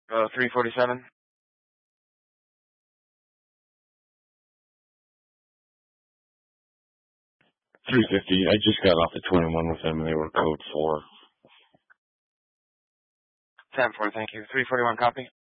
347. 350. I just got off the 21 with them, and they were code 4. 10-4, thank you. 341, copy.